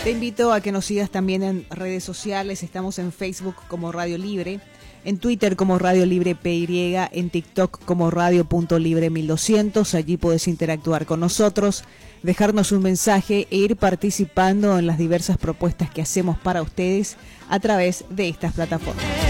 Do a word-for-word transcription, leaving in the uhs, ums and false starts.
Te invito a que nos sigas también en redes sociales. Estamos en Facebook como Radio Libre, en Twitter como Radio Libre P Y, en TikTok como Radio.Libre mil doscientos. Allí puedes interactuar con nosotros, dejarnos un mensaje e ir participando en las diversas propuestas que hacemos para ustedes a través de estas plataformas.